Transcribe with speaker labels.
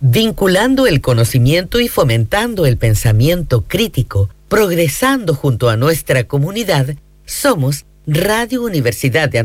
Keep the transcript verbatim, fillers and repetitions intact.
Speaker 1: vinculando el conocimiento y fomentando el pensamiento crítico, progresando junto a nuestra comunidad. Somos Radio Universidad de